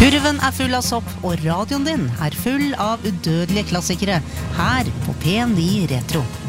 Kurven full av sopp, og radioen din full av udødelige klassikere her på P9 Retro.